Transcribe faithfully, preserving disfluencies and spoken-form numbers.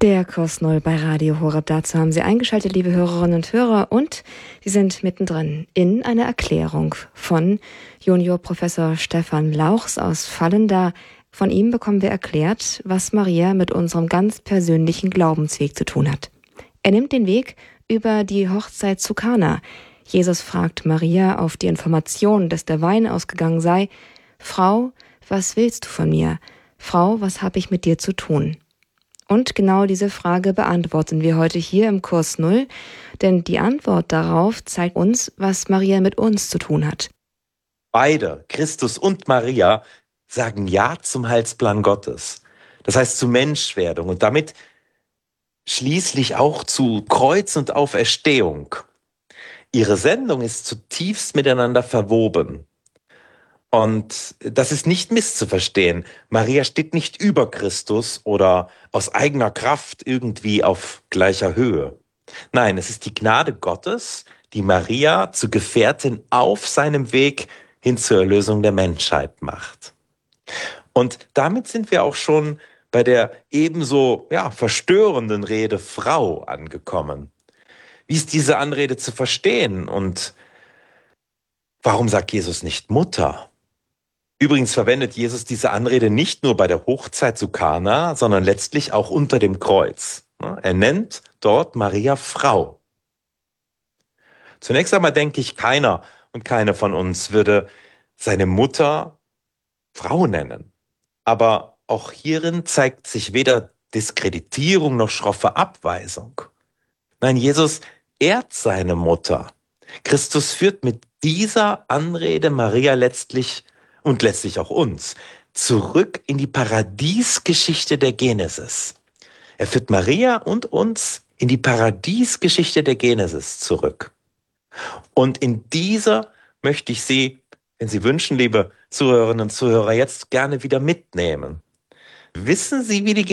Der Kurs Null bei Radio Horeb. Dazu haben Sie eingeschaltet, liebe Hörerinnen und Hörer, und Sie sind mittendrin in einer Erklärung von Junior Professor Stefan Lauchs aus Vallenda. Von ihm bekommen wir erklärt, was Maria mit unserem ganz persönlichen Glaubensweg zu tun hat. Er nimmt den Weg über die Hochzeit zu Kana. Jesus fragt Maria auf die Information, dass der Wein ausgegangen sei: Frau, was willst du von mir? Frau, was habe ich mit dir zu tun? Und genau diese Frage beantworten wir heute hier im Kurs Null, denn die Antwort darauf zeigt uns, was Maria mit uns zu tun hat. Beide, Christus und Maria, sagen Ja zum Heilsplan Gottes. Das heißt zu Menschwerdung und damit schließlich auch zu Kreuz und Auferstehung. Ihre Sendung ist zutiefst miteinander verwoben. Und das ist nicht misszuverstehen. Maria steht nicht über Christus oder aus eigener Kraft irgendwie auf gleicher Höhe. Nein, es ist die Gnade Gottes, die Maria zu Gefährtin auf seinem Weg hin zur Erlösung der Menschheit macht. Und damit sind wir auch schon bei der ebenso ja, verstörenden Rede Frau angekommen. Wie ist diese Anrede zu verstehen? Und warum sagt Jesus nicht Mutter? Übrigens verwendet Jesus diese Anrede nicht nur bei der Hochzeit zu Kana, sondern letztlich auch unter dem Kreuz. Er nennt dort Maria Frau. Zunächst einmal denke ich, keiner und keine von uns würde seine Mutter Frau nennen. Aber auch hierin zeigt sich weder Diskreditierung noch schroffe Abweisung. Nein, Jesus ehrt seine Mutter. Christus führt mit dieser Anrede Maria letztlich und letztlich auch uns zurück in die Paradiesgeschichte der Genesis. Er führt Maria und uns in die Paradiesgeschichte der Genesis zurück. Und in dieser möchte ich Sie, wenn Sie wünschen, liebe Zuhörerinnen und Zuhörer, jetzt gerne wieder mitnehmen. Wissen Sie, wie die